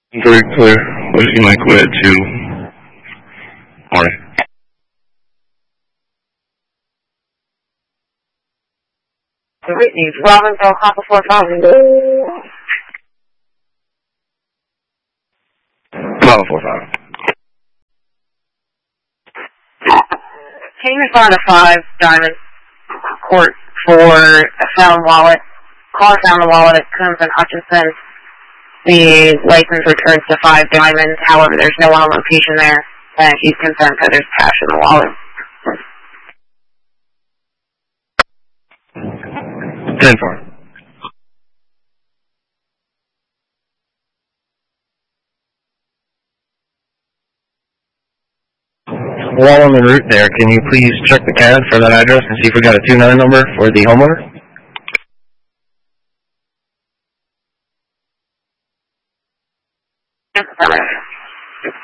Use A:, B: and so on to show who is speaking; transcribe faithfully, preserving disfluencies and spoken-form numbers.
A: Very clear. Whiskey Mike Wood to morning.
B: Whitney, Robbinsville, Papa four thousand.
A: Papa four thousand.
B: Can you respond to five Diamond Court for a found wallet? Caller found the wallet at Combs and Hutchinson. The license returns to five Diamond. However, there's no one on location there, and he's concerned that there's cash in the wallet.
A: ten four. While on the route there, can you please check the C A D for that address and see if we got a two nine number for the homeowner?
B: Yes, affirmative.